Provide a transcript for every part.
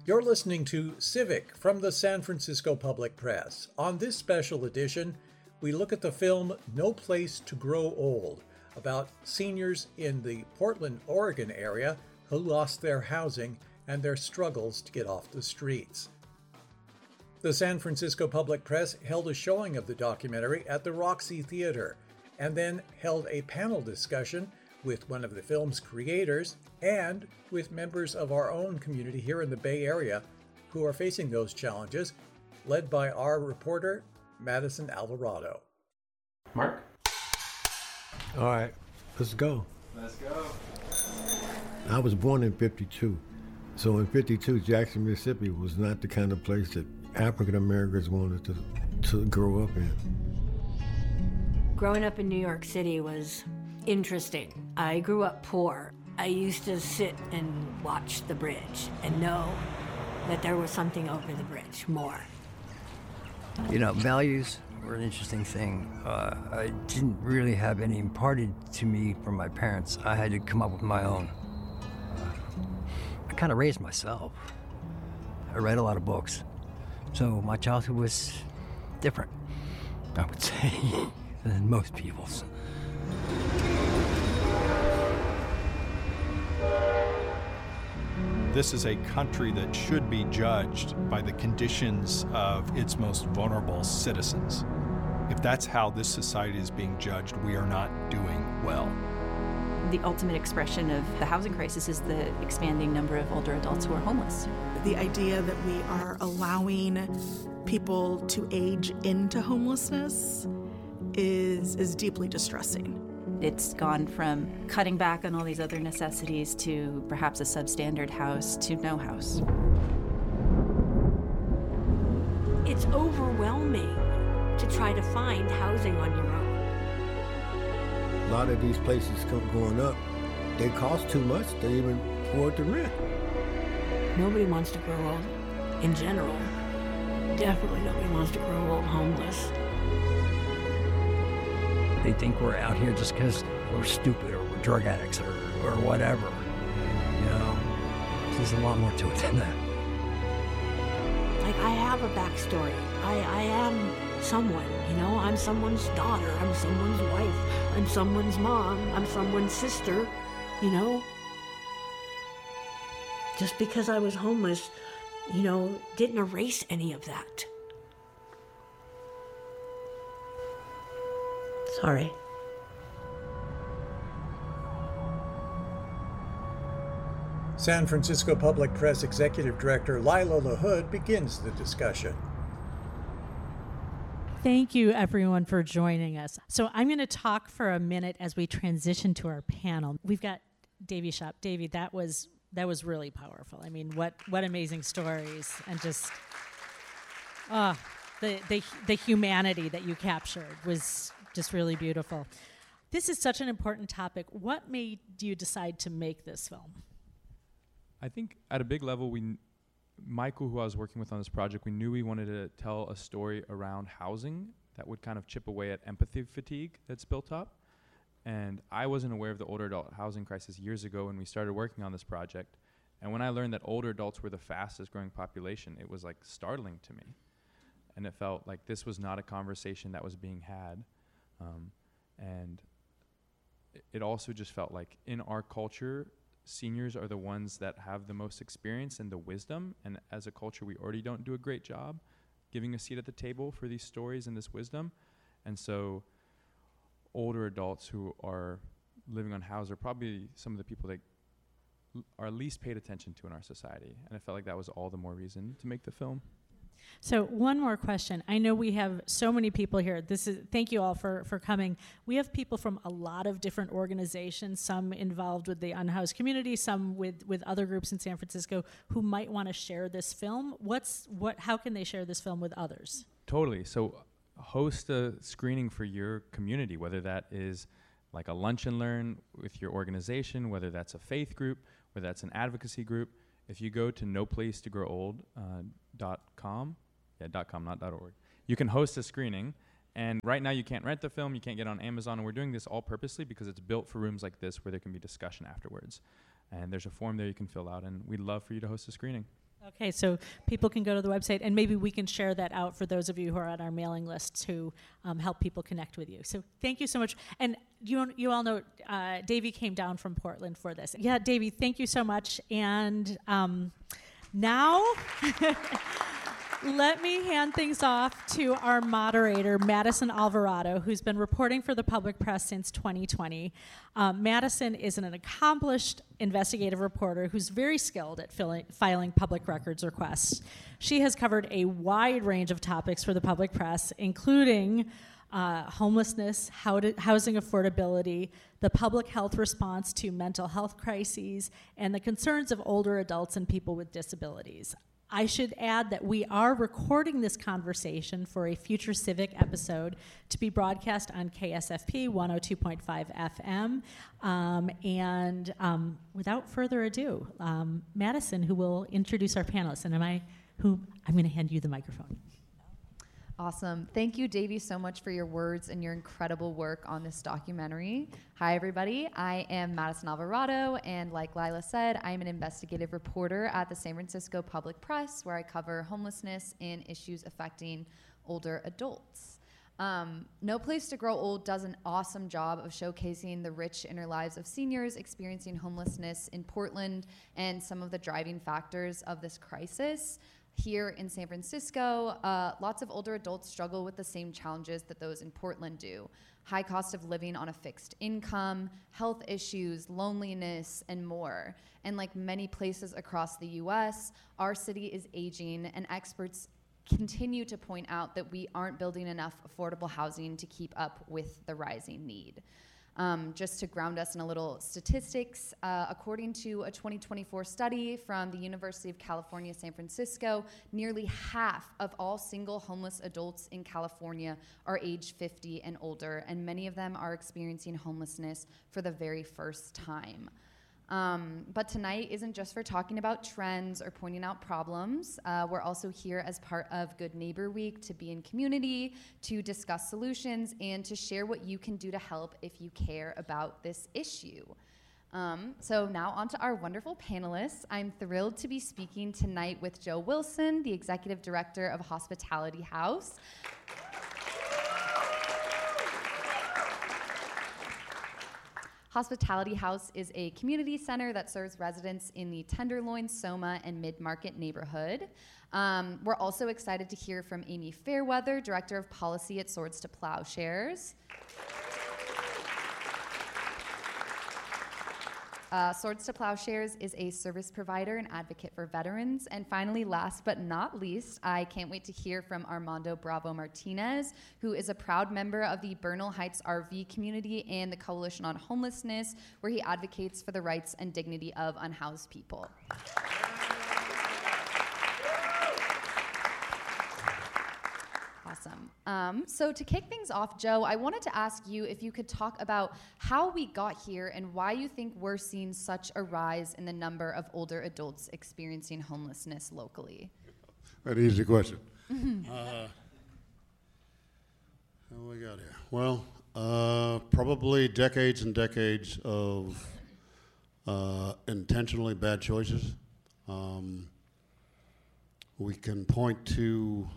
You're listening to Civic from the San Francisco Public Press. On this special edition, we look at the film No Place to Grow Old, about seniors in the Portland, Oregon area who lost their housing and their struggles to get off the streets. The San Francisco Public Press held a showing of the documentary at the Roxy Theater and then held a panel discussion with one of the film's creators and with members of our own community here in the Bay Area who are facing those challenges, led by our reporter, Madison Alvarado. Mark? All right, let's go. Let's go. I was born in 52. So in 52, Jackson, Mississippi was not the kind of place that African Americans wanted to grow up in. Growing up in New York City was interesting. I grew up poor. I used to sit and watch the bridge and know that there was something over the bridge, more. You know, values were an interesting thing. I didn't really have any imparted to me from my parents. I had to come up with my own. I kind of raised myself. I read a lot of books. So my childhood was different, I would say, than most people's. This is a country that should be judged by the conditions of its most vulnerable citizens. If that's how this society is being judged, we are not doing well. The ultimate expression of the housing crisis is the expanding number of older adults who are homeless. The idea that we are allowing people to age into homelessness is deeply distressing. It's gone from cutting back on all these other necessities to perhaps a substandard house to no house. It's overwhelming to try to find housing on your own. A lot of these places going up, they cost too much to even afford to rent. Nobody wants to grow old, in general. Definitely nobody wants to grow old homeless. They think we're out here just because we're stupid or we're drug addicts or whatever. You know, there's a lot more to it than that. Like, I have a backstory. I am someone, you know? I'm someone's daughter. I'm someone's wife. I'm someone's mom. I'm someone's sister, you know? Just because I was homeless, you know, didn't erase any of that. Sorry. San Francisco Public Press Executive Director Lila LaHood begins the discussion. Thank you, everyone, for joining us. So I'm going to talk for a minute as we transition to our panel. We've got Davey Shop. Davey, that was really powerful. I mean, what amazing stories, and just the humanity that you captured was just really beautiful. This is such an important topic. What made you decide to make this film? I think at a big level, Michael, who I was working with on this project, we knew we wanted to tell a story around housing that would kind of chip away at empathy fatigue that's built up. And I wasn't aware of the older adult housing crisis years ago when we started working on this project. And when I learned that older adults were the fastest growing population, it was like startling to me. And it felt like this was not a conversation that was being had. And it also just felt like in our culture, seniors are the ones that have the most experience and the wisdom. And as a culture, we already don't do a great job giving a seat at the table for these stories and this wisdom. And so older adults who are living on house are probably some of the people that are least paid attention to in our society. And I felt like that was all the more reason to make the film. So one more question. I know we have so many people here. Thank you all for coming. We have people from a lot of different organizations, some involved with the unhoused community, some with other groups in San Francisco who might want to share this film. How can they share this film with others? Totally. So host a screening for your community, whether that is like a lunch and learn with your organization, whether that's a faith group, whether that's an advocacy group. If you go to noplacetogrowold.com, .com, not .org, you can host a screening. And right now you can't rent the film, you can't get on Amazon, and we're doing this all purposely because it's built for rooms like this where there can be discussion afterwards. And there's a form there you can fill out, and we'd love for you to host a screening. Okay, so people can go to the website, and maybe we can share that out for those of you who are on our mailing list to help people connect with you. So thank you so much. And you all know Davey came down from Portland for this. Yeah, Davey, thank you so much. And now let me hand things off to our moderator, Madison Alvarado, who's been reporting for the public press since 2020. Madison is an accomplished investigative reporter who's very skilled at filing public records requests. She has covered a wide range of topics for the public press, including homelessness, housing affordability, the public health response to mental health crises, and the concerns of older adults and people with disabilities. I should add that we are recording this conversation for a future Civic episode to be broadcast on KSFP 102.5 FM. Without further ado, Madison, who will introduce our panelists, and I'm going to hand you the microphone. Awesome. Thank you, Davey, so much for your words and your incredible work on this documentary. Hi, everybody. I am Madison Alvarado, and like Lila said, I'm an investigative reporter at the San Francisco Public Press, where I cover homelessness and issues affecting older adults. No Place to Grow Old does an awesome job of showcasing the rich inner lives of seniors experiencing homelessness in Portland and some of the driving factors of this crisis. Here in San Francisco, lots of older adults struggle with the same challenges that those in Portland do. High cost of living on a fixed income, health issues, loneliness, and more. And like many places across the US, our city is aging, and experts continue to point out that we aren't building enough affordable housing to keep up with the rising need. Just to ground us in a little statistics, according to a 2024 study from the University of California, San Francisco, nearly half of all single homeless adults in California are age 50 and older, and many of them are experiencing homelessness for the very first time. But tonight isn't just for talking about trends or pointing out problems. We're also here as part of Good Neighbor Week to be in community, to discuss solutions, and to share what you can do to help if you care about this issue. So now on to our wonderful panelists. I'm thrilled to be speaking tonight with Joe Wilson, the Executive Director of Hospitality House. Hospitality House is a community center that serves residents in the Tenderloin, Soma, and Mid-Market neighborhood. We're also excited to hear from Amy Fairweather, Director of Policy at Swords to Plowshares. Swords to Plowshares is a service provider and advocate for veterans. And finally, last but not least, I can't wait to hear from Armando Bravo Martinez, who is a proud member of the Bernal Heights RV community and the Coalition on Homelessness, where he advocates for the rights and dignity of unhoused people. Awesome. So to kick things off, Joe, I wanted to ask you if you could talk about how we got here and why you think we're seeing such a rise in the number of older adults experiencing homelessness locally. An easy question. What do we got here? Well, probably decades and decades of intentionally bad choices. We can point to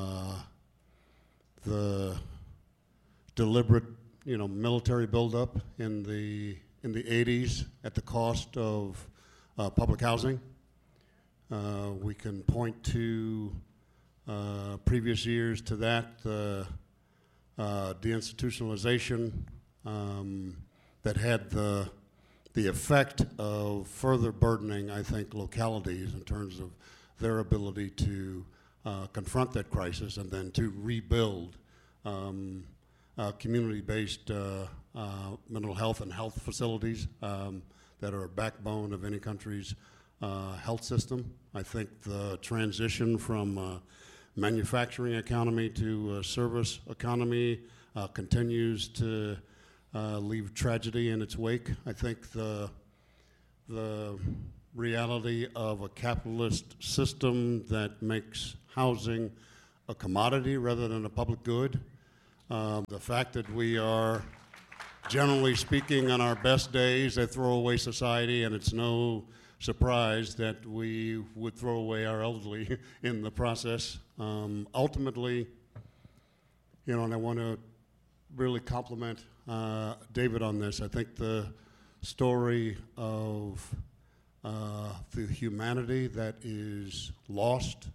the deliberate, military buildup in the 80s at the cost of public housing. We can point to previous years to that, the deinstitutionalization that had the effect of further burdening, I think, localities in terms of their ability to confront that crisis and then to rebuild community-based mental health and health facilities that are a backbone of any country's health system. I think the transition from manufacturing economy to service economy continues to leave tragedy in its wake. I think the reality of a capitalist system that makes housing a commodity rather than a public good. The fact that we are, generally speaking, on our best days, a throwaway society, and it's no surprised that we would throw away our elderly in the process. Ultimately, and I want to really compliment David on this. I think the story of the humanity that is lost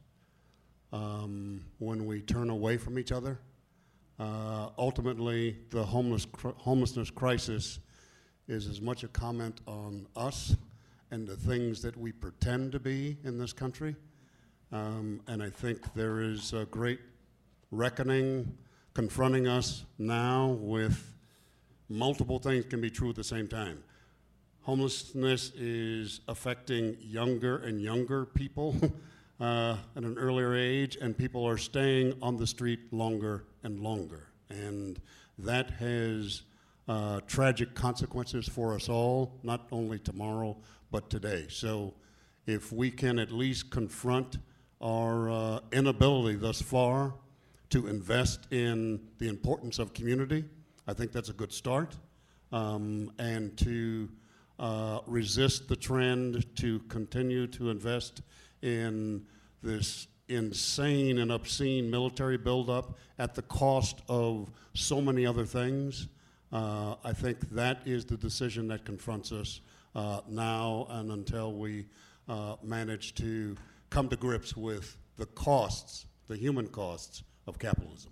when we turn away from each other. Ultimately, the homelessness crisis is as much a comment on us and the things that we pretend to be in this country. And I think there is a great reckoning confronting us now with multiple things can be true at the same time. Homelessness is affecting younger and younger people at an earlier age, and people are staying on the street longer and longer. And that has tragic consequences for us all, not only tomorrow, but today. So if we can at least confront our inability thus far to invest in the importance of community, I think that's a good start. And to resist the trend to continue to invest in this insane and obscene military buildup at the cost of so many other things. I think that is the decision that confronts us now and until we manage to come to grips with the costs, the human costs of capitalism.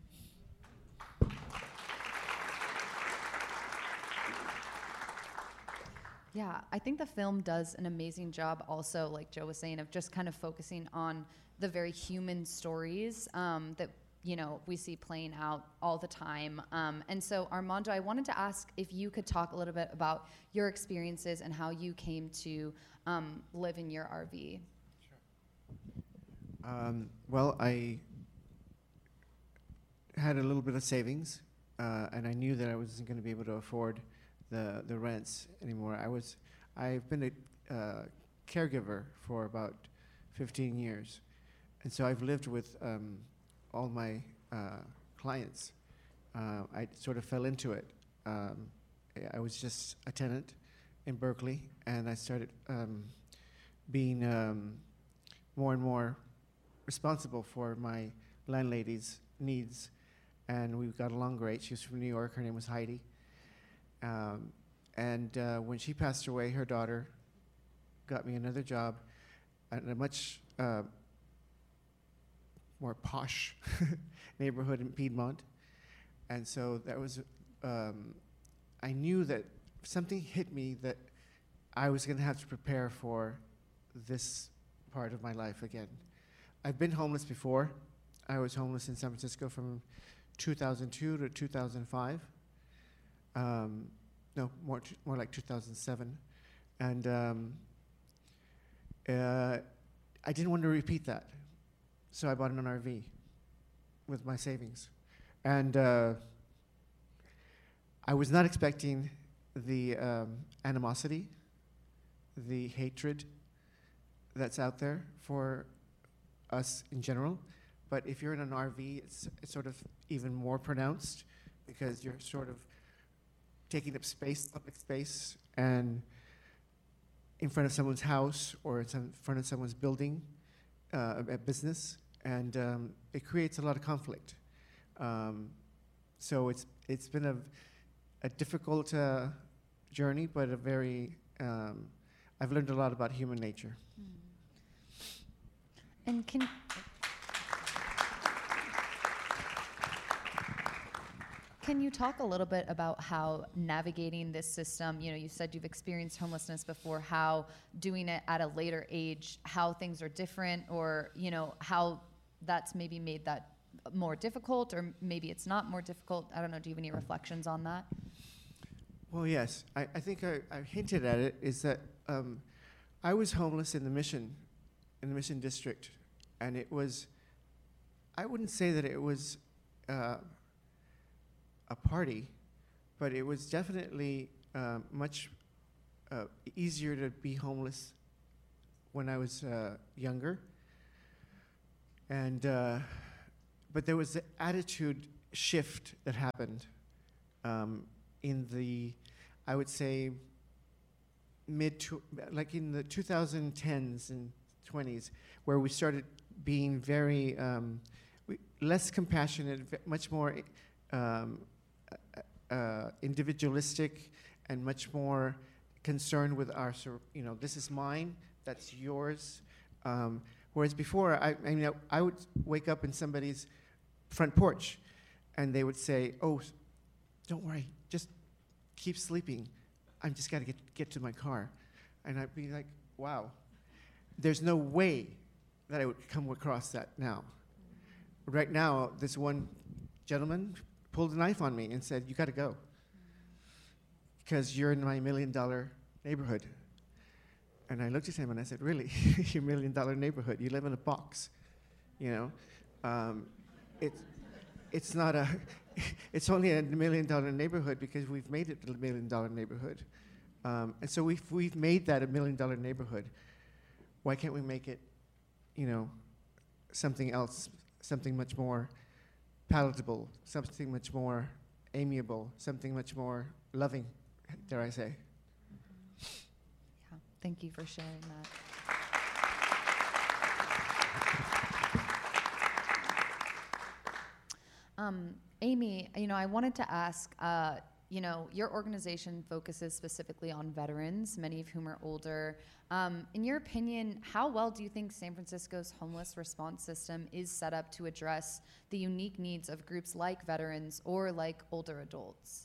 Yeah, I think the film does an amazing job also, like Joe was saying, of just kind of focusing on the very human stories that we see playing out all the time. And so, Armando, I wanted to ask if you could talk a little bit about your experiences and how you came to live in your RV. Sure. Well, I had a little bit of savings, and I knew that I wasn't going to be able to afford the rents anymore. I've been a caregiver for about 15 years, and so I've lived with all my clients. I sort of fell into it. I was just a tenant in Berkeley, and I started being more and more responsible for my landlady's needs, and we got along great. She was from New York. Her name was Heidi. And when she passed away, her daughter got me another job at a much more posh neighborhood in Piedmont. And so that was, I knew that something hit me that I was going to have to prepare for this part of my life again. I've been homeless before. I was homeless in San Francisco from 2002 to 2005. No, more like 2007. And I didn't want to repeat that. So I bought an RV with my savings. And I was not expecting the animosity, the hatred that's out there for us in general. But if you're in an RV, it's sort of even more pronounced because you're sort of taking up space, public space, and in front of someone's house or in front of someone's building, a business, and it creates a lot of conflict. So it's been a difficult journey, but a very I've learned a lot about human nature. And can you talk a little bit about how navigating this system, you said you've experienced homelessness before, how doing it at a later age, how things are different, or, how that's maybe made that more difficult, or maybe it's not more difficult? I don't know, do you have any reflections on that? Well, yes. I think I hinted at it, is that I was homeless in the Mission District, and it was, I wouldn't say that it was a party, but it was definitely much easier to be homeless when I was younger. And but there was an attitude shift that happened in the, I would say, like in the 2010s and 20s, where we started being very less compassionate, much more individualistic, and much more concerned with our, this is mine, that's yours. Whereas before, I would wake up in somebody's front porch, and they would say, "Oh, don't worry, just keep sleeping. I'm just got to get to my car," and I'd be like, "Wow, there's no way that I would come across that now." Right now, this one gentleman pulled a knife on me and said, "You got to go because you're in my $1 million neighborhood." And I looked at him and I said, "Really? Your $1 million neighborhood? You live in a box, you know? It's not a. It's only a $1 million neighborhood because we've made it a $1 million neighborhood, and so we've made that a $1 million neighborhood. Why can't we make it, something else, something much more palatable, something much more amiable, something much more loving, dare I say?" Yeah, thank you for sharing that. Amy, I wanted to ask, your organization focuses specifically on veterans, many of whom are older. In your opinion, how well do you think San Francisco's homeless response system is set up to address the unique needs of groups like veterans or like older adults?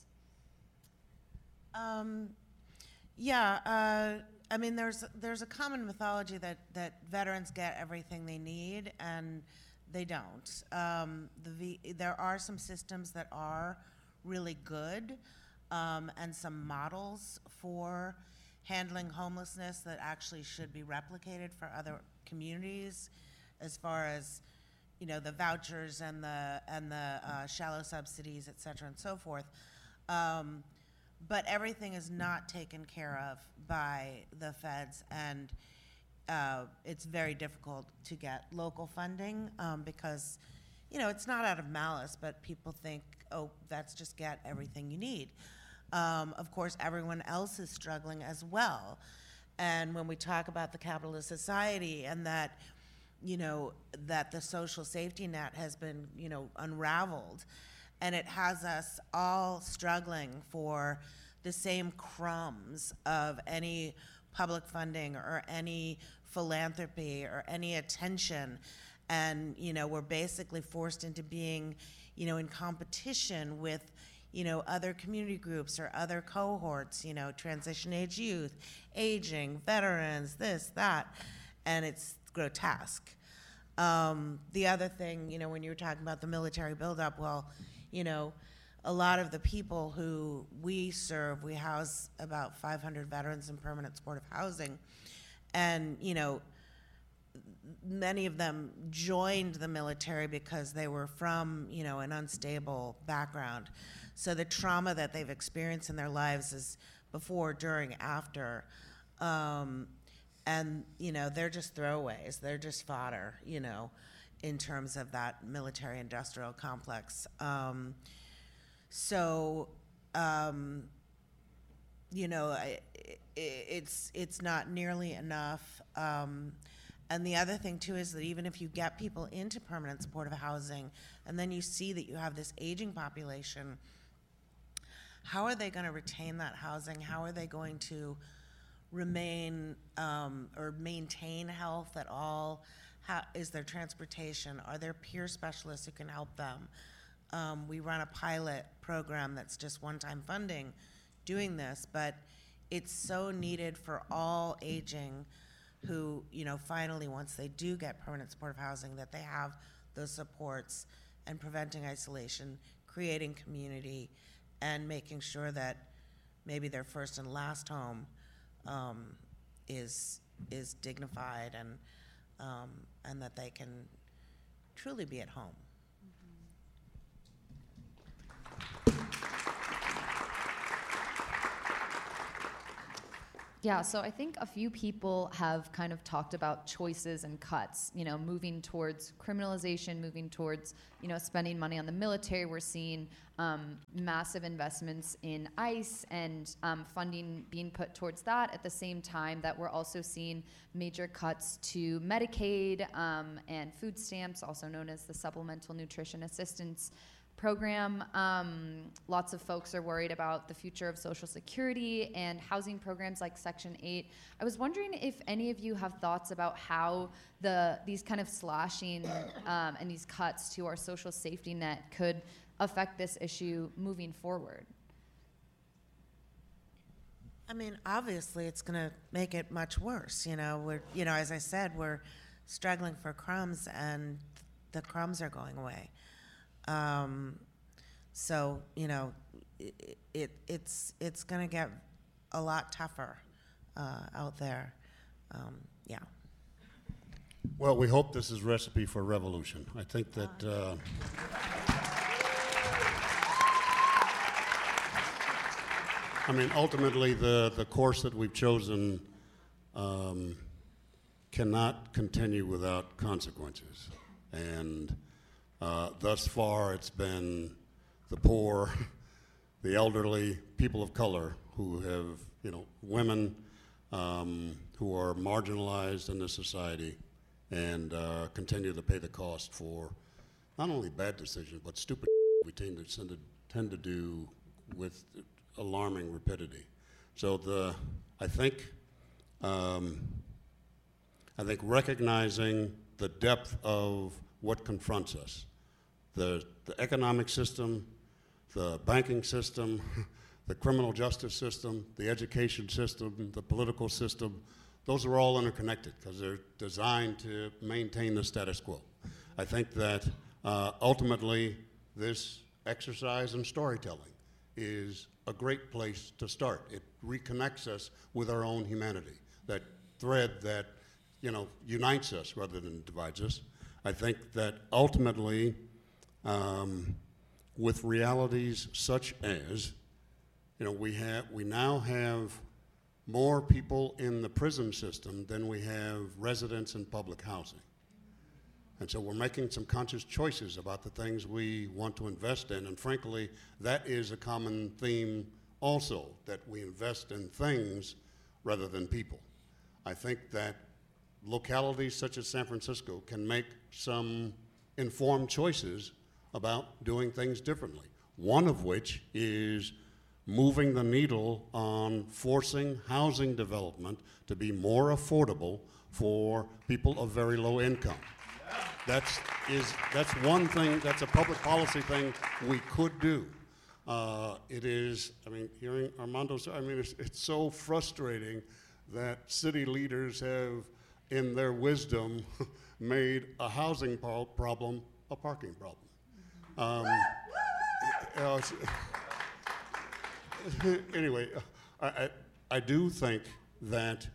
There's a common mythology that veterans get everything they need, and they don't. There are some systems that are really good, and some models for handling homelessness that actually should be replicated for other communities, as far as the vouchers and the shallow subsidies, et cetera, and so forth. But everything is not taken care of by the feds, and it's very difficult to get local funding because, it's not out of malice, but people think, oh, that's just get everything you need. Of course, everyone else is struggling as well. And when we talk about the capitalist society and that, that the social safety net has been, unraveled, and it has us all struggling for the same crumbs of any public funding or any philanthropy or any attention. And, we're basically forced into being, in competition with, other community groups or other cohorts, transition age youth, aging, veterans, this, that, and it's grotesque. The other thing, when you were talking about the military buildup, well, a lot of the people who we serve, we house about 500 veterans in permanent supportive housing, and, many of them joined the military because they were from, an unstable background. So the trauma that they've experienced in their lives is before, during, after. And, they're just throwaways. They're just fodder, in terms of that military industrial complex. It's not nearly enough. And the other thing, too, is that even if you get people into permanent supportive housing and then you see that you have this aging population, how are they going to retain that housing? How are they going to remain or maintain health at all? Is there transportation? Are there peer specialists who can help them? We run a pilot program that's just one-time funding doing this, but it's so needed for all aging who, finally, once they do get permanent supportive housing, that they have those supports and preventing isolation, creating community, and making sure that maybe their first and last home is dignified and that they can truly be at home. Yeah, so I think a few people have kind of talked about choices and cuts, moving towards criminalization, moving towards, spending money on the military. We're seeing massive investments in ICE and funding being put towards that at the same time that we're also seeing major cuts to Medicaid and food stamps, also known as the Supplemental Nutrition Assistance Program. Lots of folks are worried about the future of Social Security and housing programs like Section 8. I was wondering if any of you have thoughts about how these kind of slashing and these cuts to our social safety net could affect this issue moving forward. I mean, obviously, it's going to make it much worse. We're, as I said, we're struggling for crumbs, and the crumbs are going away. So it's going to get a lot tougher out there. Yeah. Well, we hope this is a recipe for revolution. I think that ultimately the course that we've chosen cannot continue without consequences. And thus far, it's been the poor, the elderly, people of color who have, women who are marginalized in this society and continue to pay the cost for not only bad decisions, but stupid we tend to do with alarming rapidity. So I think recognizing the depth of what confronts us, the economic system, the banking system, the criminal justice system, the education system, the political system, those are all interconnected because they're designed to maintain the status quo. I think that ultimately this exercise in storytelling is a great place to start. It reconnects us with our own humanity, that thread that unites us rather than divides us. I think that ultimately, with realities such as, we now have more people in the prison system than we have residents in public housing. And so we're making some conscious choices about the things we want to invest in, and frankly, that is a common theme also, that we invest in things rather than people. I think that localities such as San Francisco can make some informed choices about doing things differently, one of which is moving the needle on forcing housing development to be more affordable for people of very low income. That's one thing, that's a public policy thing we could do. Hearing Armando say, it's so frustrating that city leaders have, in their wisdom, made a housing problem a parking problem. Anyway, I do think that,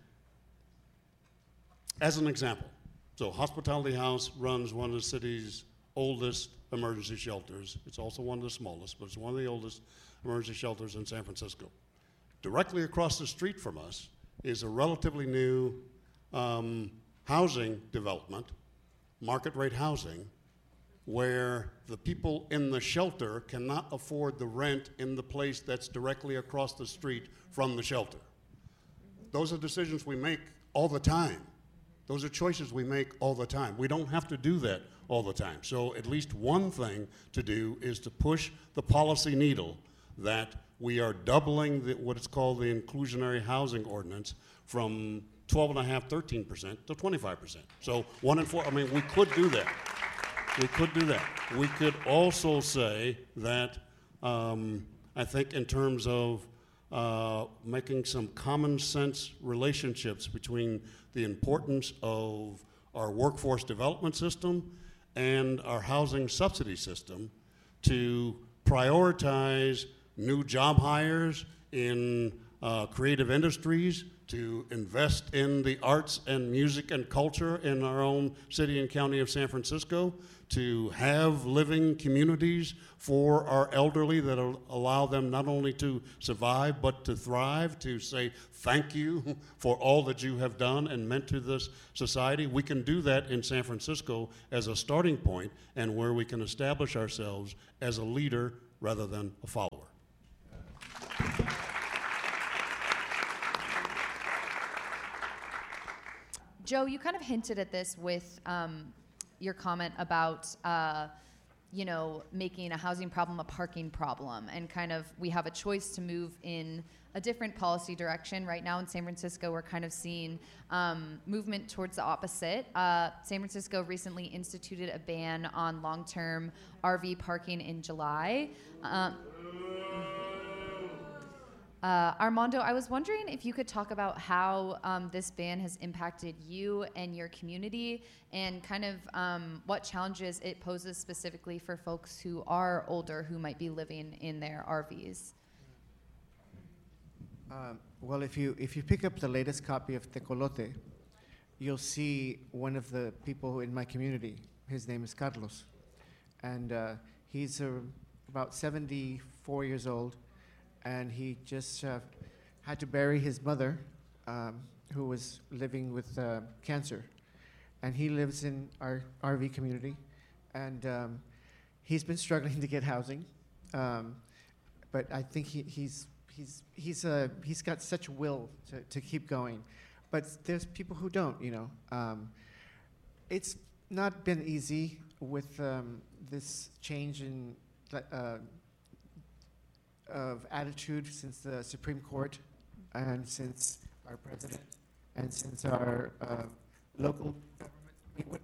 as an example, so Hospitality House runs one of the city's oldest emergency shelters. It's also one of the smallest, but it's one of the oldest emergency shelters in San Francisco. Directly across the street from us is a relatively new housing development, market rate housing, where the people in the shelter cannot afford the rent in the place that's directly across the street from the shelter. Those are decisions we make all the time. Those are choices we make all the time. We don't have to do that all the time. So at least one thing to do is to push the policy needle that we are doubling what is called the inclusionary housing ordinance from 12.5%, 13% to 25%. So 1 in 4, we could do that. We could do that. We could also say that I think in terms of making some common sense relationships between the importance of our workforce development system and our housing subsidy system to prioritize new job hires in creative industries, to invest in the arts and music and culture in our own city and county of San Francisco, to have living communities for our elderly that allow them not only to survive but to thrive, to say thank you for all that you have done and meant to this society. We can do that in San Francisco as a starting point and where we can establish ourselves as a leader rather than a follower. Joe, you kind of hinted at this with your comment about, making a housing problem a parking problem, and kind of we have a choice to move in a different policy direction. Right now in San Francisco, we're kind of seeing movement towards the opposite. San Francisco recently instituted a ban on long-term RV parking in July. Armando, I was wondering if you could talk about how this ban has impacted you and your community, and kind of what challenges it poses specifically for folks who are older who might be living in their RVs. Well, if you pick up the latest copy of Tecolote, you'll see one of the people in my community. His name is Carlos, and he's about 74 years old. And he just had to bury his mother, who was living with cancer. And he lives in our RV community, and he's been struggling to get housing. But I think he's got such will to keep going. But there's people who don't, It's not been easy with this change in of attitude since the Supreme Court, and since our president, and since our local government.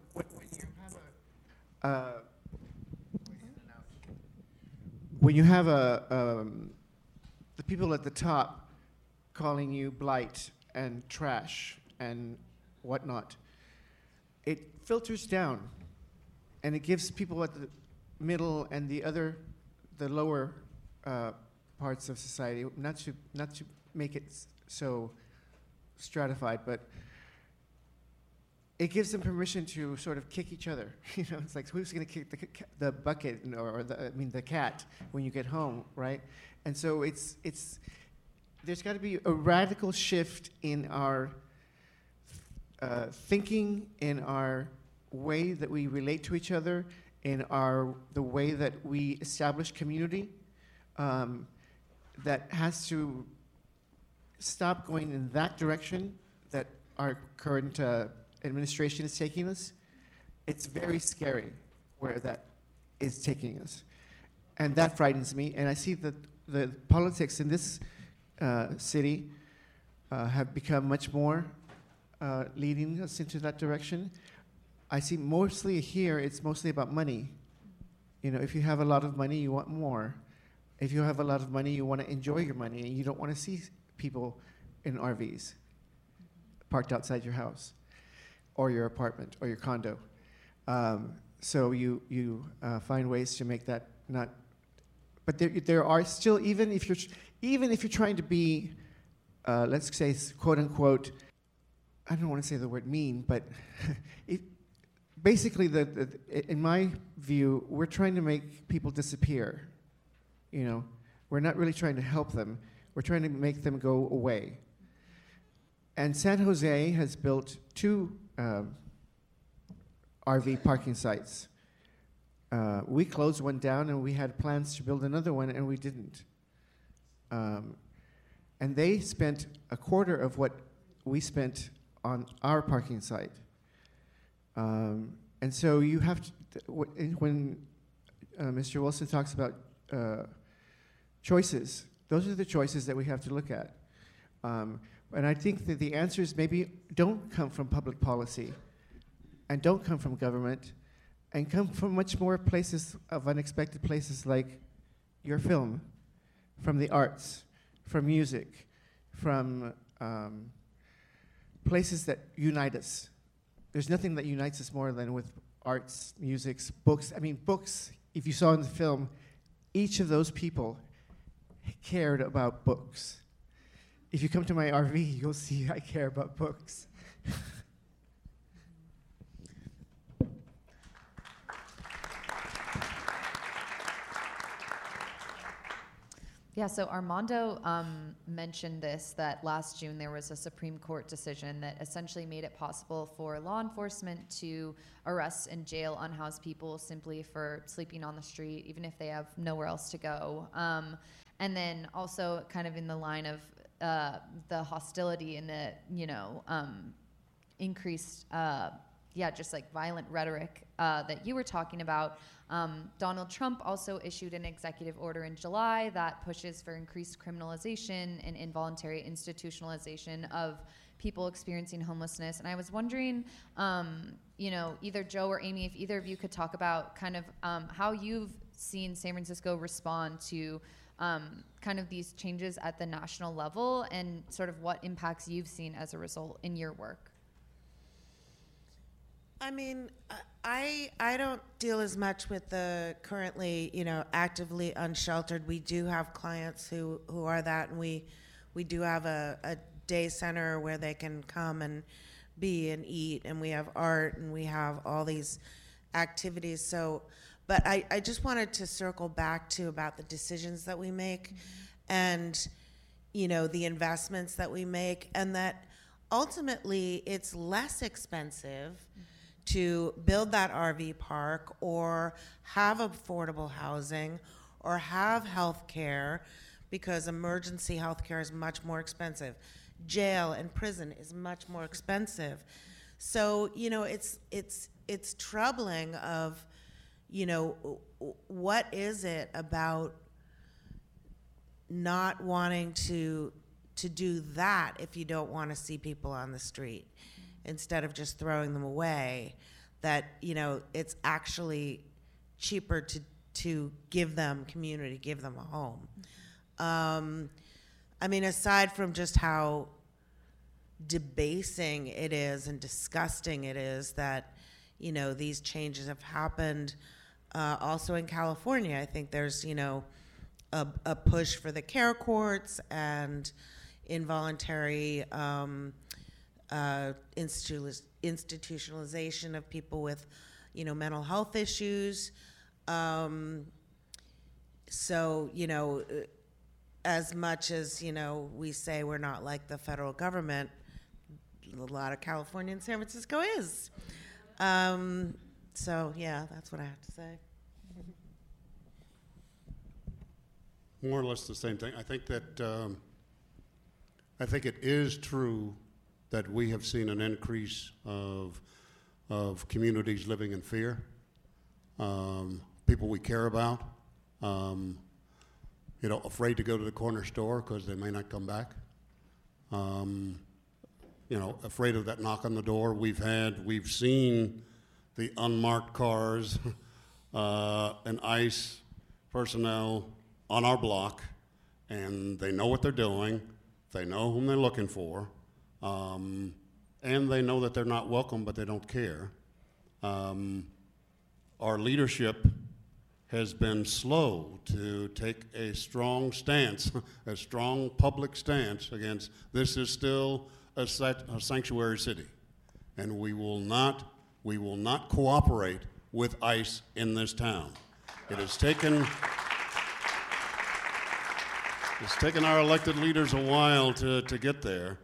When you have the people at the top calling you blight and trash and whatnot, it filters down, and it gives people at the middle and the lower parts of society, not to make it so stratified, but it gives them permission to sort of kick each other. It's like, who's going to kick the bucket or the cat when you get home, right? And so there's got to be a radical shift in our thinking, in our way that we relate to each other, in the way that we establish community. That has to stop going in that direction that our current administration is taking us. It's very scary where that is taking us. And that frightens me. And I see that the politics in this city have become much more leading us into that direction. I see mostly here, it's mostly about money. If you have a lot of money, you want more. If you have a lot of money, you want to enjoy your money, and you don't want to see people in RVs parked outside your house or your apartment or your condo. So you find ways to make that not. But there are still, even if you're trying to be, let's say, quote unquote, I don't want to say the word mean, but basically, in my view, we're trying to make people disappear. We're not really trying to help them. We're trying to make them go away. And San Jose has built 2 RV parking sites. We closed one down, and we had plans to build another one, and we didn't. And they spent a quarter of what we spent on our parking site. And so you have to, when Mr. Wilson talks about choices, those are the choices that we have to look at. And I think that the answers maybe don't come from public policy and don't come from government and come from much more places of unexpected places like your film, from the arts, from music, from places that unite us. There's nothing that unites us more than with arts, music, books. I mean, books, if you saw in the film, each of those people cared about books. if you come to my RV, you'll see I care about books. Yeah, so Armando mentioned this, that last June there was a Supreme Court decision that essentially made it possible for law enforcement to arrest and jail unhoused people simply for sleeping on the street, even if they have nowhere else to go. And then also kind of in the line of the hostility and the, increased, just like violent rhetoric that you were talking about. Donald Trump also issued an executive order in July that pushes for increased criminalization and involuntary institutionalization of people experiencing homelessness. And I was wondering, either Joe or Amy, if either of you could talk about kind of how you've seen San Francisco respond to kind of these changes at the national level and sort of what impacts you've seen as a result in your work. I mean, I don't deal as much with the currently, actively unsheltered. We do have clients who are that, and we do have a day center where they can come and be and eat, and we have art, and we have all these activities. So, but I just wanted to circle back to about the decisions that we make and, the investments that we make, and that ultimately it's less expensive to build that RV park or have affordable housing or have health care, because emergency health care is much more expensive. Jail and prison is much more expensive. So, it's troubling of, what is it about not wanting to do that if you don't want to see people on the street, instead of just throwing them away, that, it's actually cheaper to give them community, give them a home. I mean, aside from just how debasing it is and disgusting it is that, these changes have happened also in California. I think there's, a push for the care courts and involuntary institutionalization of people with, mental health issues. So, as much as, we say we're not like the federal government, a lot of California and San Francisco is. So, yeah, that's what I have to say. More or less the same thing. I think that, I think it is true that we have seen an increase of communities living in fear, people we care about, afraid to go to the corner store because they may not come back, afraid of that knock on the door. We've seen the unmarked cars and ICE personnel on our block, and they know what they're doing, they know whom they're looking for, and they know that they're not welcome, but they don't care. Our leadership has been slow to take a strong stance, a strong public stance against this is still a sanctuary city, and we will not cooperate with ICE in this town. It has taken our elected leaders a while to get there.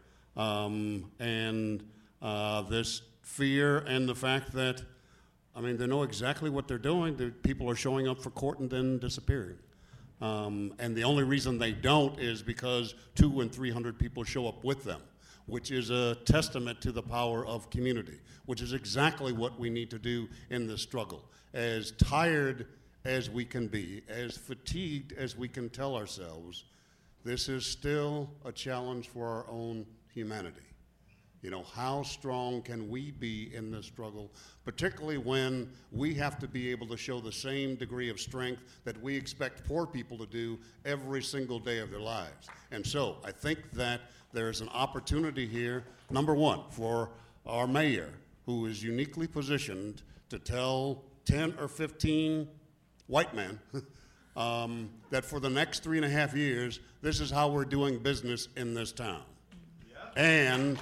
This fear and the fact that, they know exactly what they're doing. The people are showing up for court and then disappearing. And the only reason they don't is because 200 and 300 people show up with them, which is a testament to the power of community, which is exactly what we need to do in this struggle. As tired as we can be, as fatigued as we can tell ourselves, this is still a challenge for our own humanity. How strong can we be in this struggle, particularly when we have to be able to show the same degree of strength that we expect poor people to do every single day of their lives. And so I think that there's an opportunity here, number one, for our mayor, who is uniquely positioned to tell 10 or 15 white men that for the next 3.5 years, this is how we're doing business in this town. And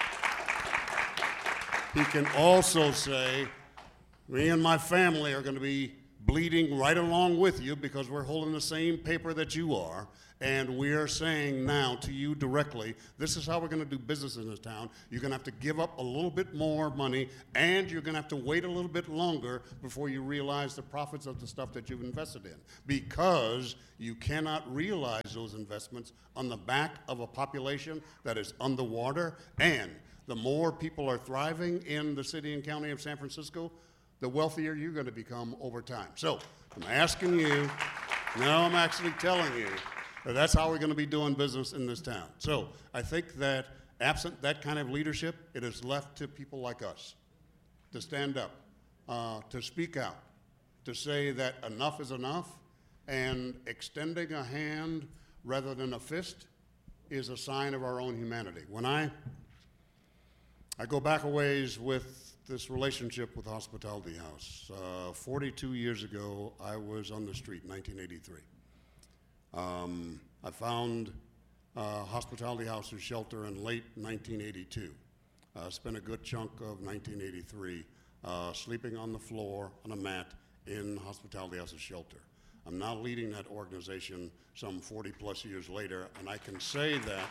he can also say, me and my family are going to be bleeding right along with you because we're holding the same paper that you are. And we are saying now to you directly, this is how we're going to do business in this town. You're going to have to give up a little bit more money, and you're going to have to wait a little bit longer before you realize the profits of the stuff that you've invested in, because you cannot realize those investments on the back of a population that is underwater. And the more people are thriving in the city and county of San Francisco, the wealthier you're going to become over time. So I'm asking you, no, I'm actually telling you, that's how we're going to be doing business in this town. So I think that absent that kind of leadership, it is left to people like us to stand up, to speak out, to say that enough is enough, and extending a hand rather than a fist is a sign of our own humanity. When I go back a ways with this relationship with Hospitality House. 42 years ago, I was on the street in 1983. I found Hospitality House's shelter in late 1982. Spent a good chunk of 1983 sleeping on the floor on a mat in Hospitality House's shelter. I'm now leading that organization some 40 plus years later, and I can say that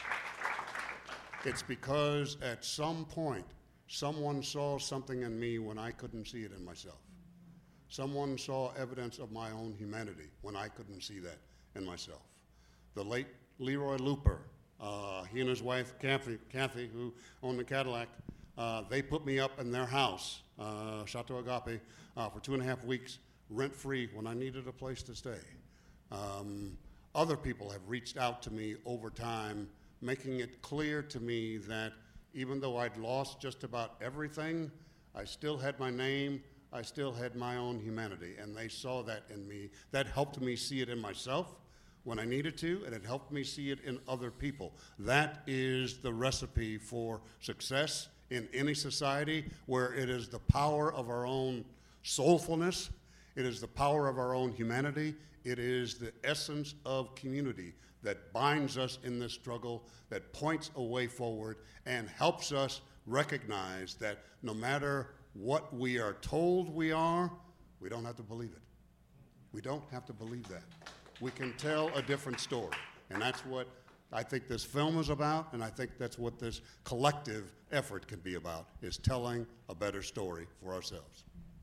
it's because at some point someone saw something in me when I couldn't see it in myself. Someone saw evidence of my own humanity when I couldn't see that in myself. The late Leroy Looper, he and his wife Kathy, who owned the Cadillac, they put me up in their house, Chateau Agape, for 2.5 weeks, rent-free when I needed a place to stay. Other people have reached out to me over time, making it clear to me that even though I'd lost just about everything, I still had my name, I still had my own humanity, and they saw that in me. That helped me see it in myself when I needed to, and it helped me see it in other people. That is the recipe for success in any society, where it is the power of our own soulfulness, it is the power of our own humanity, it is the essence of community that binds us in this struggle, that points a way forward, and helps us recognize that no matter what we are told we are, we don't have to believe it. We don't have to believe that. We can tell a different story. And that's what I think this film is about, and I think that's what this collective effort can be about, is telling a better story for ourselves.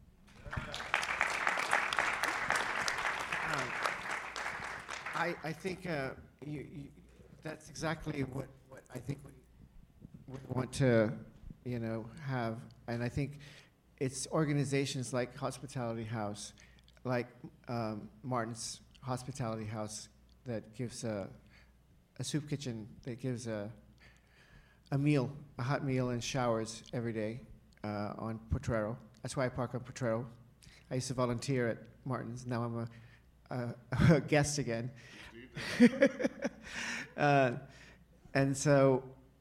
I think that's exactly what I think we want to, have. And I think it's organizations like Hospitality House, like Martin's Hospitality House, that gives a soup kitchen, that gives a meal, a hot meal and showers every day on Potrero. That's why I park on Potrero. I used to volunteer at Martin's. Now I'm a guest again. And so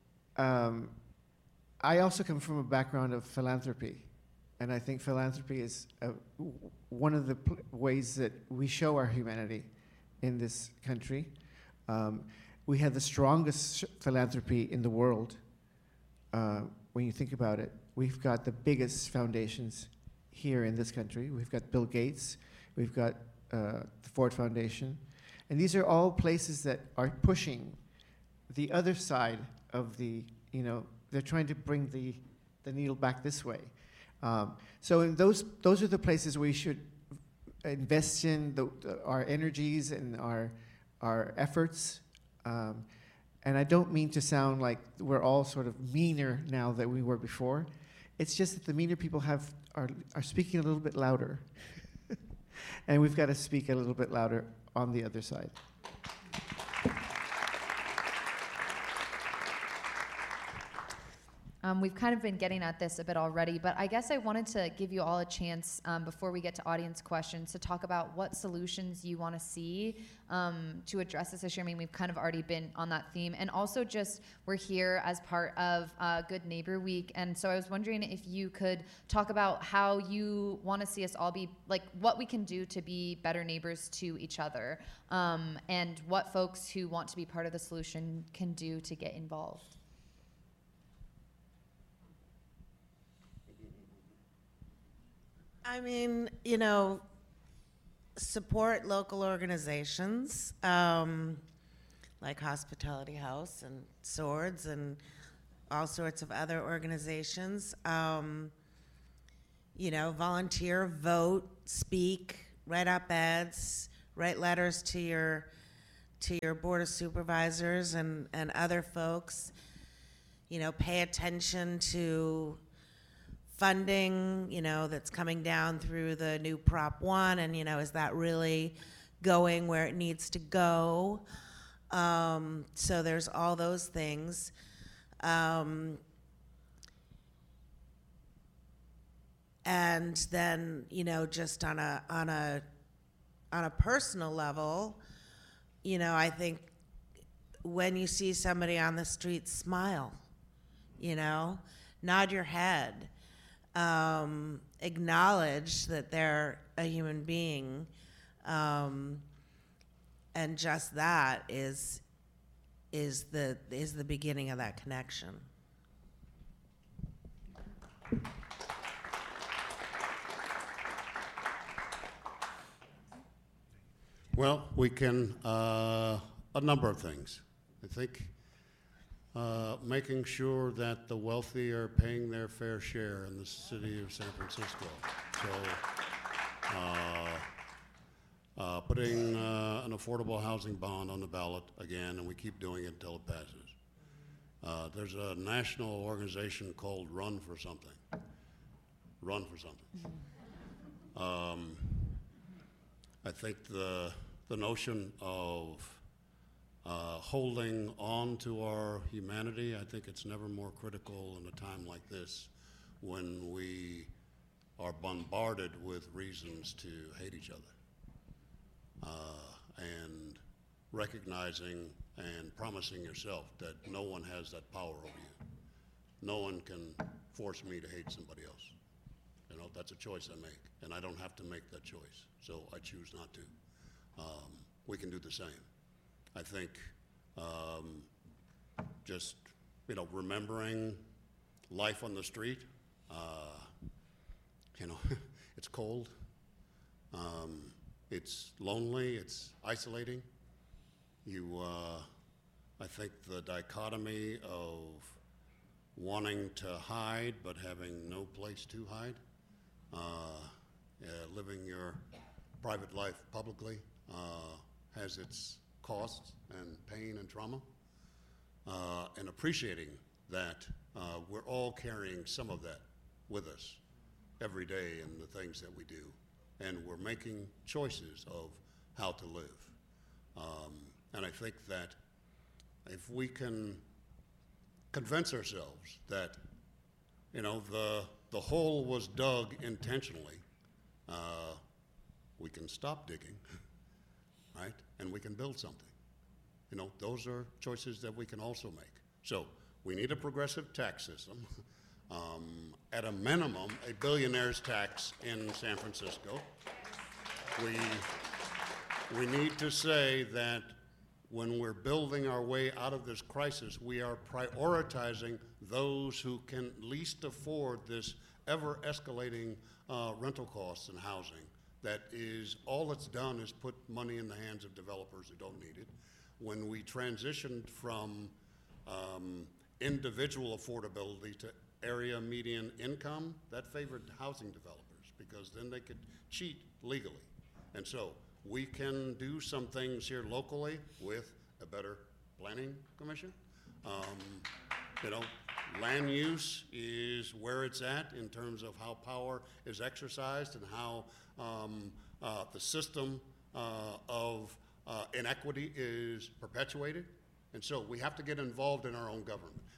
I also come from a background of philanthropy, and I think philanthropy is one of the ways that we show our humanity in this country. We have the strongest philanthropy in the world when you think about it. We've got the biggest foundations here in this country. We've got Bill Gates, we've got the Ford Foundation, and these are all places that are pushing the other side of the, they're trying to bring the needle back this way. So in those are the places we should invest in our energies and our efforts. And I don't mean to sound like we're all sort of meaner now than we were before. It's just that the meaner people are speaking a little bit louder. And we've got to speak a little bit louder on the other side. We've kind of been getting at this a bit already, but I guess I wanted to give you all a chance before we get to audience questions to talk about what solutions you want to see to address this issue. I mean, we've kind of already been on that theme. And also just we're here as part of Good Neighbor Week. And so I was wondering if you could talk about how you want to see us all be, like what we can do to be better neighbors to each other, and what folks who want to be part of the solution can do to get involved. I mean, support local organizations like Hospitality House and Swords and all sorts of other organizations. Volunteer, vote, speak, write op-eds, write letters to your board of supervisors and other folks. Pay attention to funding, that's coming down through the new Prop 1, and, is that really going where it needs to go? So there's all those things. And then, just on a personal level, I think when you see somebody on the street, smile, nod your head. Acknowledge that they're a human being, and just that is the beginning of that connection. Well, we can a number of things. I think making sure that the wealthy are paying their fair share in the city of San Francisco. So putting an affordable housing bond on the ballot again, and we keep doing it until it passes. There's a national organization called Run for Something. Run for Something. I think the notion of holding on to our humanity, I think it's never more critical in a time like this when we are bombarded with reasons to hate each other. And recognizing and promising yourself that no one has that power over you. No one can force me to hate somebody else. That's a choice I make, and I don't have to make that choice, so I choose not to. We can do the same. I think just, remembering life on the street, it's cold, it's lonely, it's isolating. I think the dichotomy of wanting to hide but having no place to hide, living your private life publicly has its costs and pain and trauma, and appreciating that we're all carrying some of that with us every day in the things that we do, and we're making choices of how to live. And I think that if we can convince ourselves that, the hole was dug intentionally, we can stop digging, right? And we can build something. Those are choices that we can also make. So we need a progressive tax system. At a minimum, a billionaire's tax in San Francisco. We need to say that when we're building our way out of this crisis, we are prioritizing those who can least afford this ever-escalating rental costs and housing. That is, all it's done is put money in the hands of developers who don't need it. When we transitioned from individual affordability to area median income, that favored housing developers because then they could cheat legally. And so we can do some things here locally with a better planning commission. Land use is where it's at in terms of how power is exercised and how the system of inequity is perpetuated. And so we have to get involved in our own government.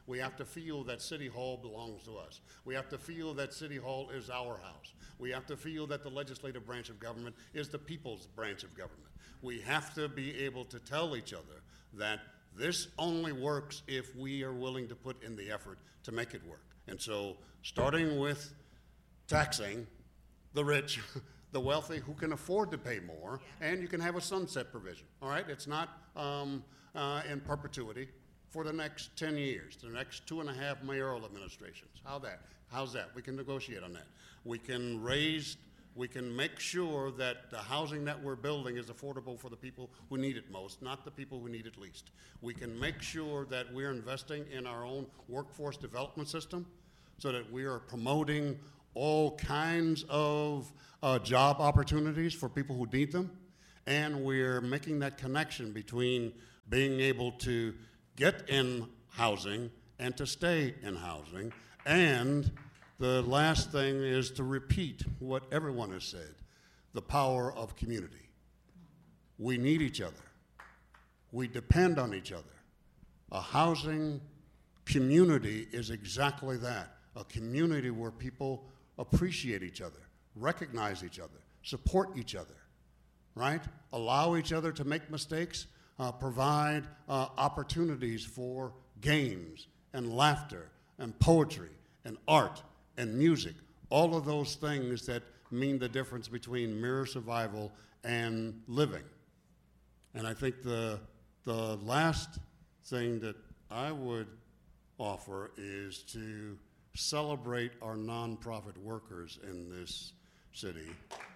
We have to feel that City Hall belongs to us. We have to feel that City Hall is our house. We have to feel that the legislative branch of government is the people's branch of government. We have to be able to tell each other that this only works if we are willing to put in the effort to make it work. And so, starting with taxing the rich, the wealthy who can afford to pay more, and you can have a sunset provision, all right? It's not in perpetuity for the next 10 years, the next 2.5 mayoral administrations. How's that? We can negotiate on that. We can make sure that the housing that we're building is affordable for the people who need it most, not the people who need it least. We can make sure that we're investing in our own workforce development system so that we are promoting all kinds of job opportunities for people who need them. And we're making that connection between being able to get in housing and to stay in housing. And the last thing is to repeat what everyone has said, the power of community. We need each other. We depend on each other. A housing community is exactly that, a community where people appreciate each other, recognize each other, support each other, right? Allow each other to make mistakes, provide opportunities for games and laughter and poetry and art and music, all of those things that mean the difference between mere survival and living. And I think the last thing that I would offer is to celebrate our nonprofit workers in this city.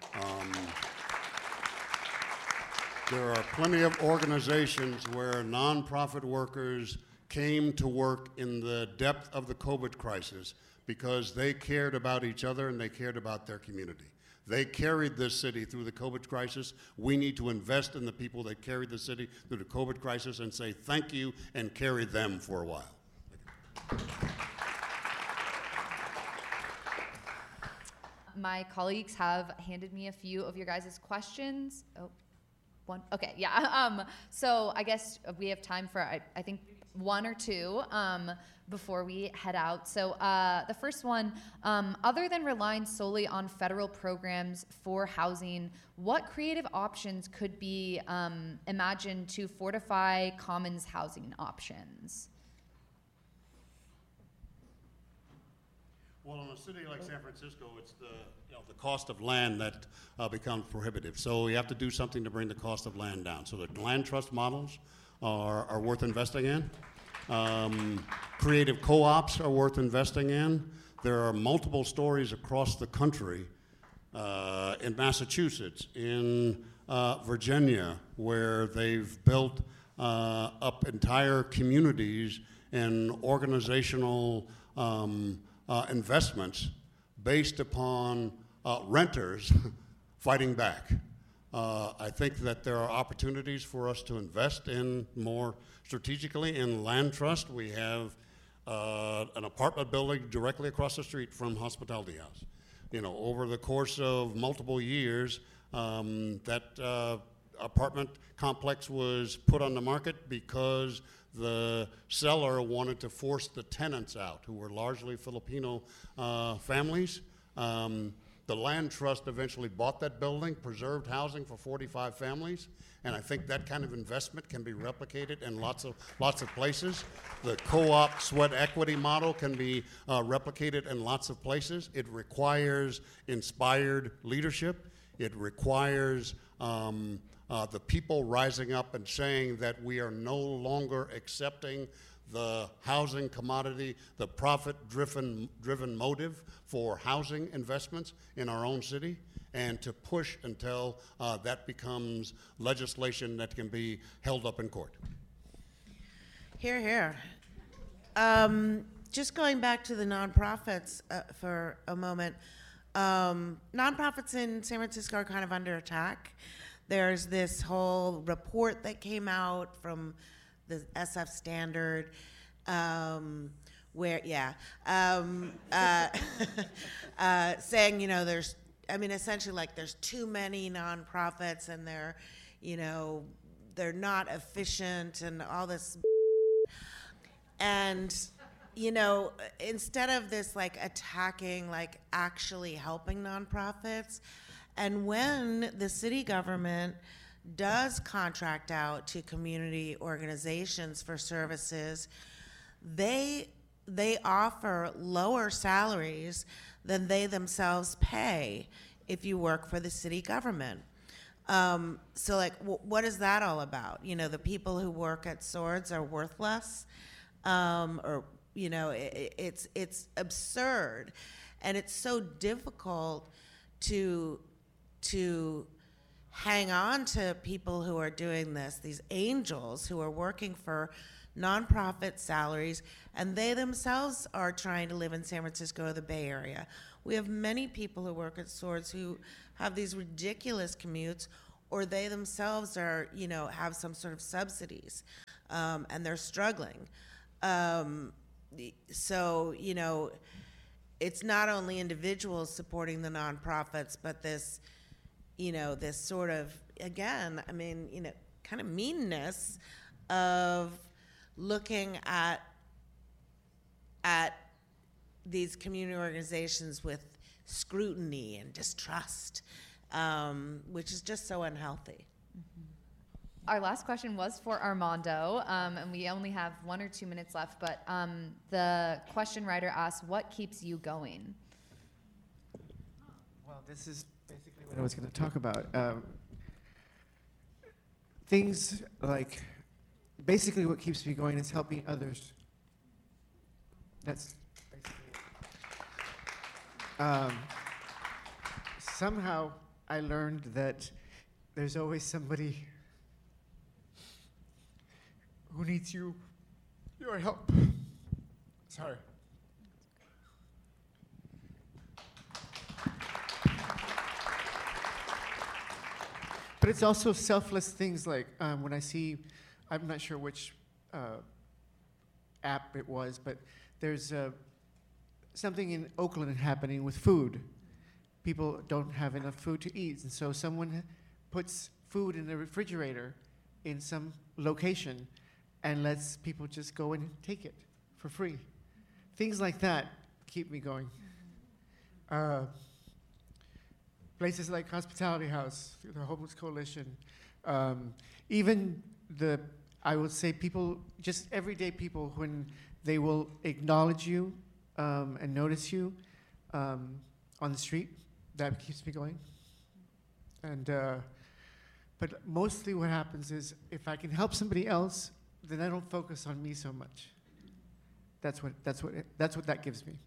There are plenty of organizations where nonprofit workers came to work in the depth of the COVID crisis because they cared about each other and they cared about their community. They carried this city through the COVID crisis. We need to invest in the people that carried the city through the COVID crisis and say thank you and carry them for a while. My colleagues have handed me a few of your guys' questions. Oh, one? Okay, yeah. So I guess we have time for, I think, one or two before we head out. So the first one, other than relying solely on federal programs for housing, what creative options could be imagined to fortify Commons housing options? Well, in a city like San Francisco, it's the cost of land that becomes prohibitive. So you have to do something to bring the cost of land down. So the land trust models are worth investing in. Creative co-ops are worth investing in. There are multiple stories across the country, in Massachusetts, in Virginia, where they've built up entire communities and organizational investments based upon renters fighting back. I think that there are opportunities for us to invest in more strategically in land trust. We have an apartment building directly across the street from Hospitality House. You know, over the course of multiple years, that apartment complex was put on the market because the seller wanted to force the tenants out, who were largely Filipino families. The land trust eventually bought that building, preserved housing for 45 families, and I think that kind of investment can be replicated in lots of places. The co-op sweat equity model can be replicated in lots of places. It requires inspired leadership. It requires the people rising up and saying that we are no longer accepting the housing commodity, the profit-driven motive for housing investments in our own city, and to push until that becomes legislation that can be held up in court. Hear, hear. Just going back to the nonprofits for a moment. Nonprofits in San Francisco are kind of under attack. There's this whole report that came out from the SF Standard, where, saying, you know, there's, I mean, essentially, like, there's too many nonprofits and they're, you know, they're not efficient and all this. And you know, instead of this like attacking, like actually helping nonprofits, and when the city government does contract out to community organizations for services, they offer lower salaries than they themselves pay if you work for the city government. So like, what is that all about? You know, the people who work at Swords are worthless, or, you know, it's absurd. And it's so difficult to hang on to people who are doing this, these angels who are working for nonprofit salaries, and they themselves are trying to live in San Francisco or the Bay Area. We have many people who work at Swords who have these ridiculous commutes, or they themselves are, you know, have some sort of subsidies, and they're struggling. So, you know, it's not only individuals supporting the nonprofits, but this, you know, this sort of, again, I mean, you know, kind of meanness of looking at these community organizations with scrutiny and distrust, which is just so unhealthy. Our last question was for Armando, and we only have 1 or 2 minutes left, but the question writer asked, what keeps you going? Well, this is basically what I was going to talk about. Things like, basically what keeps me going is helping others. That's basically it. Somehow I learned that there's always somebody who needs your help. Sorry. But it's also selfless things like when I see, I'm not sure which app it was, but there's something in Oakland happening with food. People don't have enough food to eat, and so someone puts food in the refrigerator in some location and lets people just go and take it for free. Things like that keep me going. Places like Hospitality House, the Homeless Coalition, even I would say people, just everyday people, when they will acknowledge you and notice you on the street, that keeps me going. And but mostly what happens is if I can help somebody else, then I don't focus on me so much. That's what that gives me.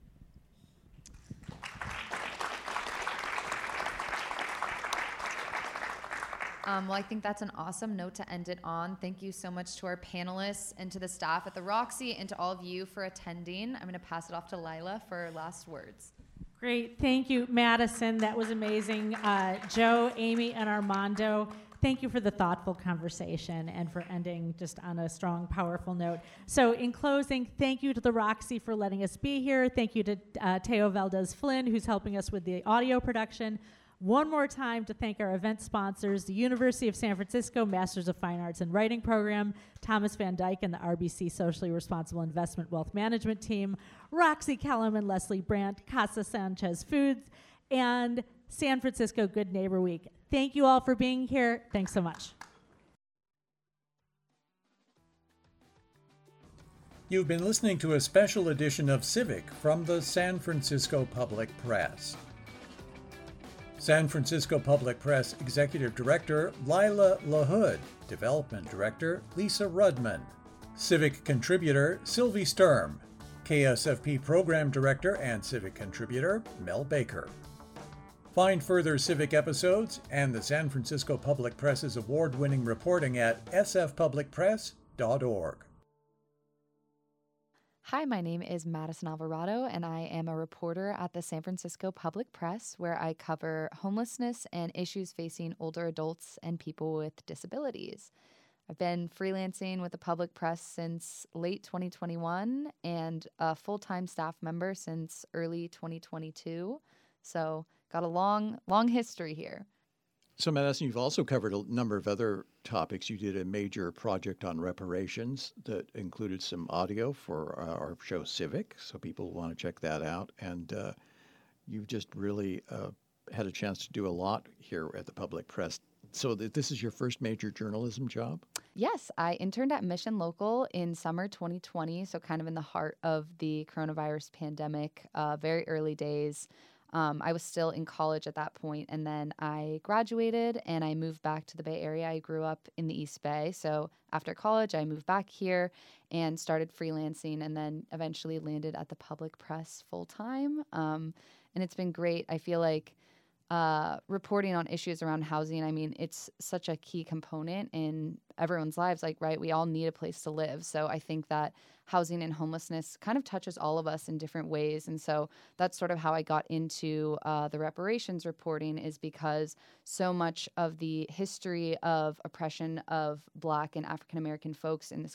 Well, I think that's an awesome note to end it on. Thank you so much to our panelists and to the staff at the Roxy and to all of you for attending. I'm going to pass it off to Lila for last words. Great. Thank you, Madison. That was amazing. Joe, Amy, and Armando, thank you for the thoughtful conversation and for ending just on a strong, powerful note. So in closing, thank you to the Roxy for letting us be here. Thank you to Teo Valdez-Flynn, who's helping us with the audio production. One more time to thank our event sponsors, the University of San Francisco Masters of Fine Arts and Writing Program, Thomas Van Dyke and the RBC Socially Responsible Investment Wealth Management Team, Roxy Kellum and Leslie Brandt, Casa Sanchez Foods, and San Francisco Good Neighbor Week. Thank you all for being here. Thanks so much. You've been listening to a special edition of Civic from the San Francisco Public Press. San Francisco Public Press Executive Director Lila LaHood, Development Director Lisa Rudman, Civic Contributor Sylvie Sturm, KSFP Program Director and Civic Contributor Mel Baker. Find further Civic episodes and the San Francisco Public Press's award-winning reporting at sfpublicpress.org. Hi, my name is Madison Alvarado, and I am a reporter at the San Francisco Public Press, where I cover homelessness and issues facing older adults and people with disabilities. I've been freelancing with the Public Press since late 2021 and a full-time staff member since early 2022, so got a long history here. So, Madison, you've also covered a number of other topics. You did a major project on reparations that included some audio for our show Civic, so people want to check that out. And you've just really had a chance to do a lot here at the Public Press. So this is your first major journalism job? Yes, I interned at Mission Local in summer 2020, so kind of in the heart of the coronavirus pandemic, very early days. I was still in college at that point, and then I graduated and I moved back to the Bay Area. I grew up in the East Bay, so after college, I moved back here and started freelancing, and then eventually landed at the Public Press full-time. And it's been great. I feel like reporting on issues around housing, I mean, it's such a key component in everyone's lives. Like, right, we all need a place to live. So I think that housing and homelessness kind of touches all of us in different ways. And so that's sort of how I got into the reparations reporting, is because so much of the history of oppression of Black and African American folks in this